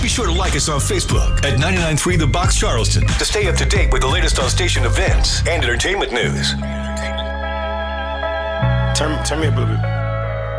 Be sure to like us on Facebook at 99.3 The Box Charleston to stay up to date with the latest on station events and entertainment news. Turn me up a little bit.